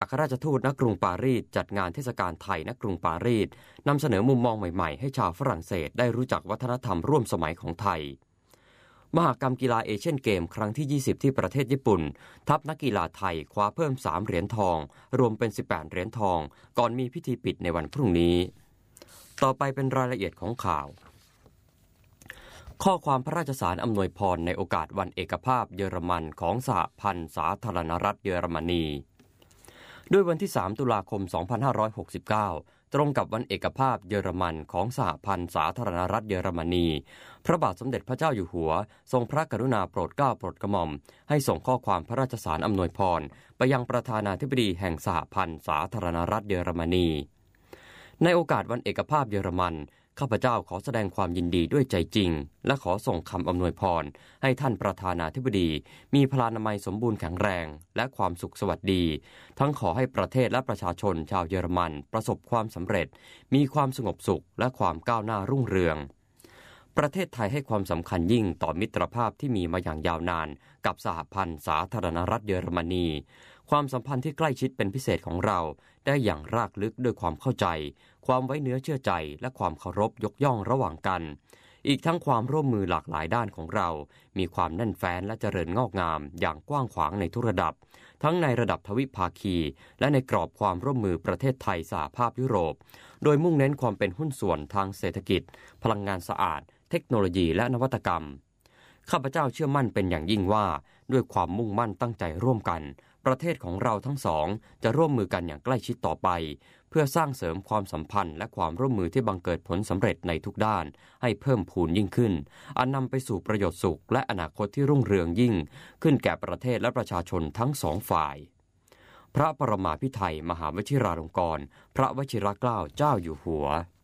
ครราชทูตณกรุงปารีสจัดงานเทศกาลไทยณกรุงปารีสนำเสนอมุมมองใหม่ๆให้ชาวฝรั่งเศสได้รู้จักวัฒนธรรมร่วมสมัยของไทยมหกรรมกีฬาเอเชียนเกมครั้งที่20ที่ประเทศญี่ปุ่นทัพนักกีฬาไทยคว้าเพิ่ม3เหรียญทองรวมเป็น18เหรียญทองก่อนมีพิธีปิดในวันพรุ่งนี้ต่อไปเป็นรายละเอียดของข่าวข้อความพระราชสารอำนวยพรในโอกาสวันเอกภาพเยอรมันของสหพันธ์สาธารณรัฐเยอรมนีด้วยวันที่3ตุลาคม2569ตรงกับวันเอกภาพเยอรมันของสหพันธ์สาธารณรัฐเยอรมนีพระบาทสมเด็จพระเจ้าอยู่หัวทรงพระกรุณาโปรดเกล้าโปรดกระหม่อมให้ส่งข้อความพระราชสารอำนวยพรไปยังประธานาธิบดีแห่งสหพันธ์สาธารณรัฐเยอรมนีในโอกาสวันเอกภาพเยอรมันข้าพเจ้าขอแสดงความยินดีด้วยใจจริงและขอส่งคำอำนวยพรให้ท่านประธานาธิบดีมีพลานามัยสมบูรณ์แข็งแรงและความสุขสวัสดีทั้งขอให้ประเทศและประชาชนชาวเยอรมันประสบความสำเร็จมีความสงบสุขและความก้าวหน้ารุ่งเรืองประเทศไทยให้ความสำคัญยิ่งต่อมิตรภาพที่มีมาอย่างยาวนานกับสหพันธ์สาธารณรัฐเยอรมนีความสัมพันธ์ที่ใกล้ชิดเป็นพิเศษของเราได้อย่างรากลึกด้วยความเข้าใจความไว้เนื้อเชื่อใจและความเคารพยกย่องระหว่างกันอีกทั้งความร่วมมือหลากหลายด้านของเรามีความแน่นแฟ้นและเจริญงอกงามอย่างกว้างขวางในทุกระดับทั้งในระดับทวิภาคีและในกรอบความร่วมมือประเทศไทยสหภาพยุโรปโดยมุ่งเน้นความเป็นหุ้นส่วนทางเศรษฐกิจพลังงานสะอาดเทคโนโลยีและนวัตกรรมข้าพเจ้าเชื่อมั่นเป็นอย่างยิ่งว่าด้วยความมุ่งมั่นตั้งใจร่วมกันประเทศของเราทั้งสองจะร่วมมือกันอย่างใกล้ชิดต่อไปเพื่อสร้างเสริมความสัมพันธ์และความร่วมมือที่บังเกิดผลสำเร็จในทุกด้านให้เพิ่มพูนยิ่งขึ้นอันนำไปสู่ประโยชน์สุขและอนาคตที่รุ่งเรืองยิ่งขึ้นแก่ประเทศและประชาชนทั้งสองฝ่ายพระปรมาภิไธยมหาวชิราลงกรณ์พระวชิรเกล้าเจ้าอยู่หัว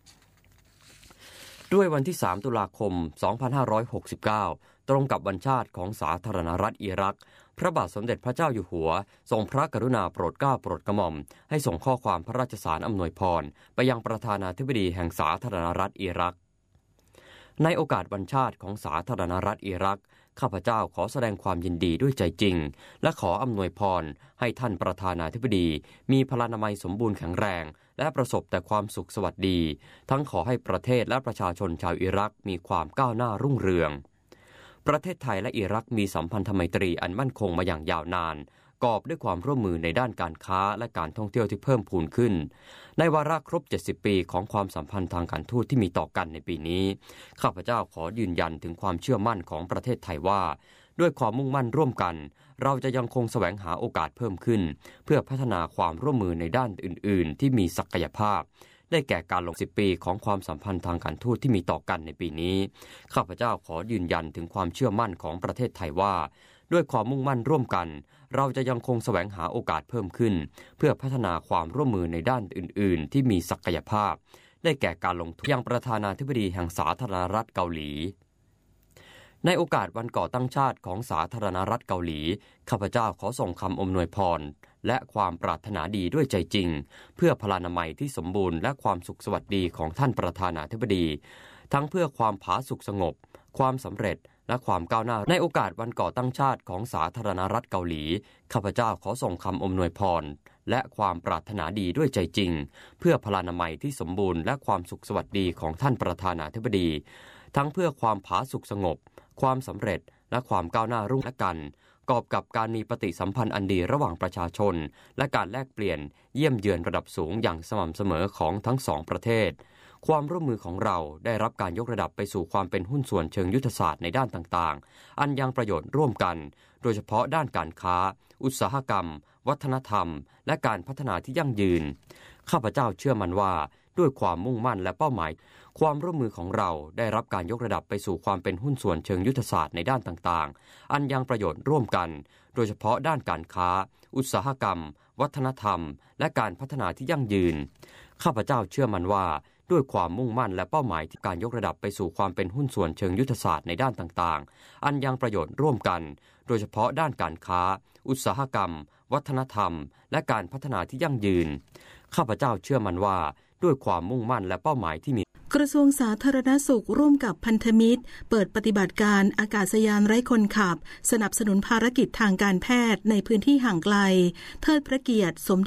ด้วยวันที่3ตุลาคม2569ตรงกับวันชาติของสาธารณรัฐอิรักพระบาทสมเด็จพระเจ้าอยู่หัวทรงพระกรุณาโปรดเกล้าโปรดกระหม่อมให้ส่งข้อความพระราชสารอำนวยพรไปยังประธานาธิบดีแห่งสาธารณรัฐอิรักในโอกาสวันชาติของสาธารณรัฐอิรักข้าพเจ้าขอแสดงความยินดีด้วยใจจริงและขออำนวยพรให้ท่านประธานาธิบดีมีพลานามัยสมบูรณ์แข็งแรงและประสบแต่ความสุขสวัสดีทั้งขอให้ประเทศและประชาชนชาวอิรักมีความก้าวหน้ารุ่งเรืองประเทศไทยและอิรักมีสัมพันธไมตรีอันมั่นคงมาอย่างยาวนานกอบด้วยความร่วมมือในด้านการค้าและการท่องเที่ยวที่เพิ่มพูนขึ้นในวาระครบ70ปีของความสัมพันธ์ทางการทูตที่มีต่อกันในปีนี้ข้าพเจ้าขอยืนยันถึงความเชื่อมั่นของประเทศไทยว่าด้วยความมุ่งมั่นร่วมกันเราจะยังคงแสวงหาโอกาสเพิ่มขึ้นเพื่อพัฒนาความร่วมมือในด้านอื่นๆที่มีศักยภาพได้แก่การลง10ปีของความสัมพันธ์ทางการทูตที่มีต่อกันในปีนี้ข้าพเจ้าขอยืนยันถึงความเชื่อมั่นของประเทศไทยว่าด้วยความมุ่งมั่นร่วมกันเราจะยังคงแสวงหาโอกาสเพิ่มขึ้นเพื่อพัฒนาความร่วมมือในด้านอื่นๆที่มีศักยภาพได้แก่การลงทุนยังประธานาธิบดีแห่งสาธารณรัฐเกาหลีในโอกาสวันก่อตั้งชาติของสาธารณรัฐเกาหลีข้าพเจ้าขอส่งคำอำนวยพรและความปรารถนาดีด้วยใจจริงเพื่อพลานามัยที่สมบูรณ์และความสุขสวัสดีของท่านประธานาธิบดีทั้งเพื่อความผาสุกสงบความสำเร็จและความก้าวหน้าในโอกาสวันก่อตั้งชาติของสาธารณรัฐเกาหลีข้าพเจ้าขอส่งคำอำนวยพรและความปรารถนาดีด้วยใจจริงเพื่อพลานามัยที่สมบูรณ์และความสุขสวัสดีของท่านประธานาธิบดีทั้งเพื่อความผาสุกสงบความสำเร็จและความก้าวหน้ารุ่งและกันกอบกับการมีปฏิสัมพันธ์อันดีระหว่างประชาชนและการแลกเปลี่ยนเยี่ยมเยือนระดับสูงอย่างสม่ำเสมอของทั้งสองประเทศความร่วมมือของเราได้รับการยกระดับไปสู่ความเป็นหุ้นส่วนเชิงยุทธศาสตร์ในด้านต่างๆอันยังประโยชน์ร่วมกันโดยเฉพาะด้านการค้าอุตสาหกรรมวัฒนธรรมและการพัฒนาที่ยั่งยืนข้าพเจ้าเชื่อมั่นว่าด้วยความมุ่งมั่นและเป้าหมายความร่วมมือของเราได้รับการยกระดับไปสู่ความเป็นหุ้นส่วนเชิงยุทธศาสตร์ในด้านต่างๆอันยังประโยชน์ร่วมกันโดยเฉพาะด้านการค้าอุตสาหกรรมวัฒนธรรมและการพัฒนาที่ยั่งยืนข้าพเจ้าเชื่อมั่นว่าด้วยความมุ่งมั่นและเป้าหมายที่การยกระดับไปสู่ความเป็นหุ้นส่วนเชิงยุทธศาสตร์ในด้านต่างๆอันยังประโยชน์ร่วมกันโดยเฉพาะด้านการค้าอุตสาหกรรมวัฒนธรรมและการพัฒนาที่ยั่งยืนข้าพเจ้าเชื่อมั่นว่าด้วยความมุ่งมั่นและเป้าหมายที่มีกระทรวงสาธารณสุขร่วมกับพันธมิตรเปิดปฏิบัติการอากาศยานไร้คนขับสนับสนุนภารกิจทางการแพทย์ในพื้นที่ห่างไกลเทิดพระเกียรติสม